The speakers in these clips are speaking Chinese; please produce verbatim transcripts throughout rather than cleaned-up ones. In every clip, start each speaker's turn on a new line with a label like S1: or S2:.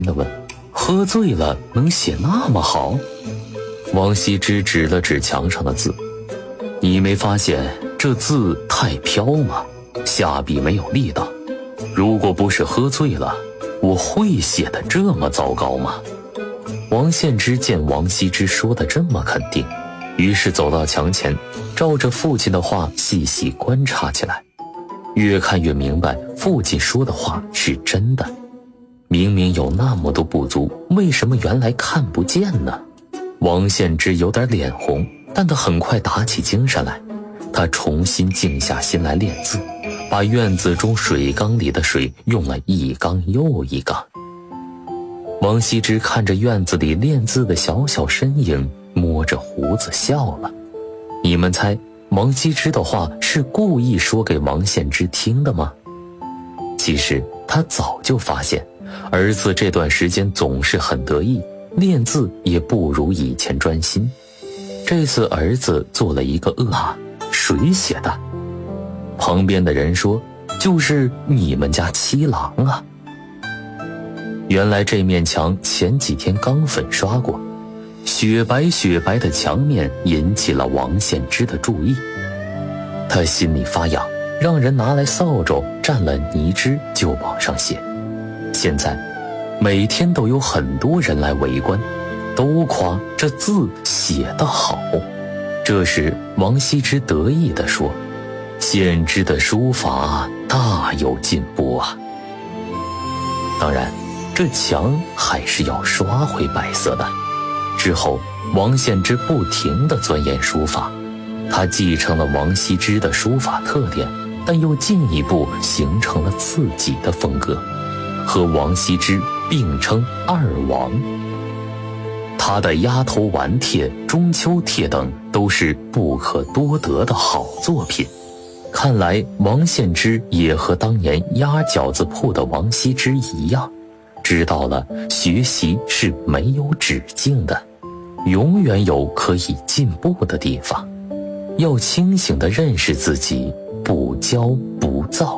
S1: 的问：“喝醉了能写那么好？”王羲之指了指墙上的字：“你没发现这字太飘吗？下笔没有力道。如果不是喝醉了，我会写得这么糟糕吗？”王献之见王羲之说的这么肯定，于是走到墙前，照着父亲的话细细观察起来。越看越明白，父亲说的话是真的。明明有那么多不足，为什么原来看不见呢？王献之有点脸红，但他很快打起精神来。他重新静下心来练字，把院子中水缸里的水用了一缸又一缸。王羲之看着院子里练字的小小身影，摸着胡子笑了。你们猜，王羲之的话是故意说给王献之听的吗？其实他早就发现，儿子这段时间总是很得意，练字也不如以前专心。这次儿子做了一个恶啊，谁写的？旁边的人说，就是你们家七郎啊。原来这面墙前几天刚粉刷过，雪白雪白的墙面引起了王献之的注意。他心里发痒，让人拿来扫帚蘸了泥汁就往上写。现在每天都有很多人来围观，都夸这字写得好。这时王羲之得意地说：“献之的书法大有进步啊！”当然，这墙还是要刷回白色的。之后王献之不停地钻研书法，他继承了王羲之的书法特点，但又进一步形成了自己的风格，和王羲之并称二王。他的鸭头丸帖、中秋帖等都是不可多得的好作品。看来王献之也和当年鸭饺子铺的王羲之一样，知道了学习是没有止境的，永远有可以进步的地方。要清醒地认识自己，不骄不躁。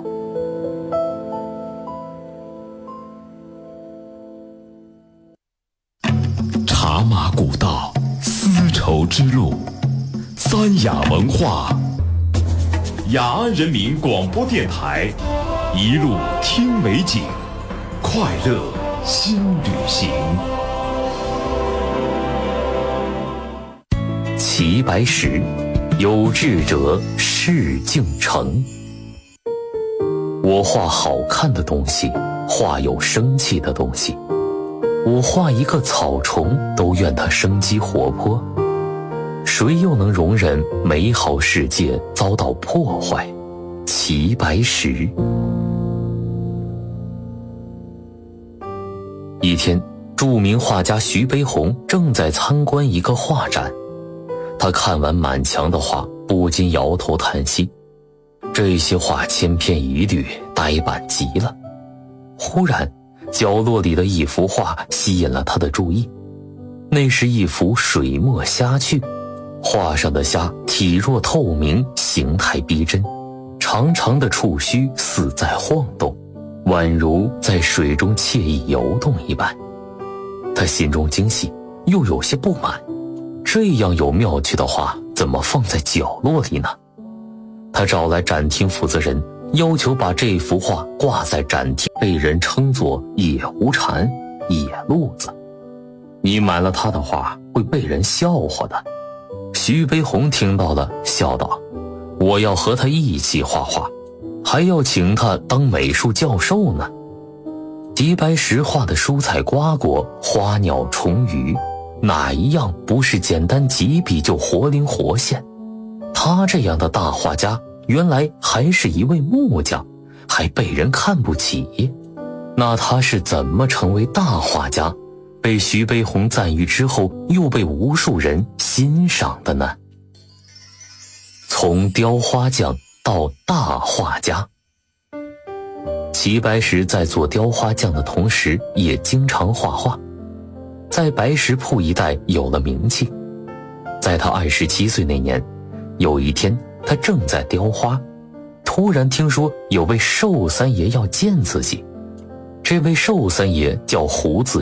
S2: 茶马古道，丝绸之路，三雅文化，雅安人民广播电台，一路听美景，快乐新旅行。
S1: 齐白石，有志者事竟成。我画好看的东西，画有生气的东西。我画一个草虫，都愿它生机活泼。谁又能容忍美好世界遭到破坏？齐白石。一天，著名画家徐悲鸿正在参观一个画展。他看完满墙的画，不禁摇头叹息，这些画千篇一律，呆板极了。忽然角落里的一幅画吸引了他的注意，那是一幅水墨虾蛆，画上的虾体若透明，形态逼真，长长的触须似在晃动，宛如在水中惬意游动一般。他心中惊喜，又有些不满，这样有妙趣的画怎么放在角落里呢？他找来展厅负责人，要求把这幅画挂在展厅，被人称作野狐禅、野路子。你买了他的画会被人笑话的。徐悲鸿听到了，笑道：我要和他一起画画，还要请他当美术教授呢。齐白石画的蔬菜瓜果、花鸟虫鱼，哪一样不是简单几笔就活灵活现？他这样的大画家，原来还是一位木匠，还被人看不起。那他是怎么成为大画家，被徐悲鸿赞誉之后，又被无数人欣赏的呢？从雕花匠到大画家。齐白石在做雕花匠的同时，也经常画画，在白石铺一带有了名气。在他二十七岁那年，有一天他正在雕花，突然听说有位寿三爷要见自己。 这位寿三爷叫胡子